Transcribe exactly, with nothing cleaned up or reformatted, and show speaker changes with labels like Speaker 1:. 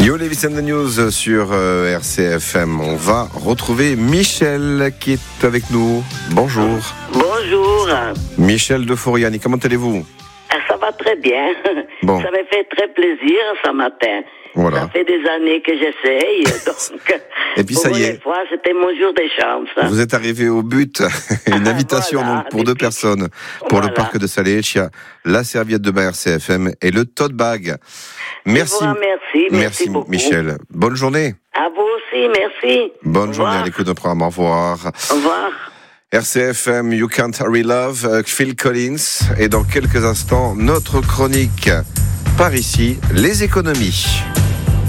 Speaker 1: Yo les Vicente News sur euh, R C F M. On va retrouver Michel qui est avec nous. Bonjour.
Speaker 2: Bonjour.
Speaker 1: Michel de Foriani, comment allez-vous?
Speaker 2: Ça va très bien.
Speaker 1: Bon.
Speaker 2: Ça m'a fait très plaisir ce matin.
Speaker 1: Voilà.
Speaker 2: Ça fait des années que j'essaye. Donc,
Speaker 1: Et puis ça y est.
Speaker 2: Pour une fois, c'était mon jour de chance.
Speaker 1: Vous êtes arrivé au but. Une invitation
Speaker 2: Voilà,
Speaker 1: donc pour deux
Speaker 2: depuis-
Speaker 1: personnes pour
Speaker 2: Voilà.
Speaker 1: le parc de Saleccia, la serviette de bain R C F M et le tote bag. Merci.
Speaker 2: Je vous remercie. Merci beaucoup.
Speaker 1: Michel. Bonne journée.
Speaker 2: À vous aussi, merci.
Speaker 1: Bonne
Speaker 2: Au
Speaker 1: journée
Speaker 2: revoir.
Speaker 1: à l'écoute de programme. Au revoir.
Speaker 2: Au revoir.
Speaker 1: R C F M, You Can't Hurry Love, euh, Phil Collins. Et dans quelques instants, notre chronique par ici, les économies.